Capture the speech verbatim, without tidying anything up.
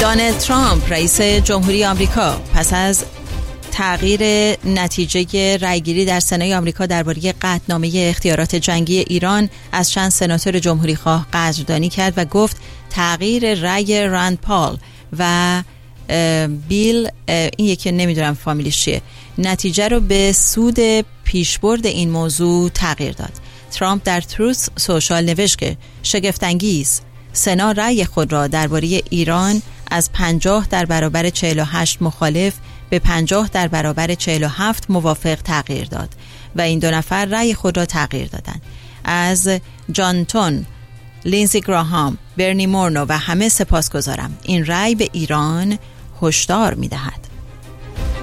دونالد ترامپ رئیس جمهوری آمریکا پس از تغییر نتیجه رأیگیری در سنای آمریکا درباره قطعنامه اختیارات جنگی ایران از چند سناتور جمهوری خواه قدردانی کرد و گفت تغییر رأی راند پال و بیل، این یکی نمیدونم فامیلیش چیه، نتیجه رو به سود پیشبرد این موضوع تغییر داد. ترامپ در تروث سوشال نوشت که شگفت‌انگیز، سنا رأی خود را درباره ایران از پنجاه در برابر چهل و هشت مخالف به پنجاه در برابر چهل و هفت موافق تغییر داد و این دو نفر رأی خود را تغییر دادند. از جان تون، لینزی گراهام، برنی مورنو و همه سپاسگزارم. این رأی به ایران هشدار می‌دهد.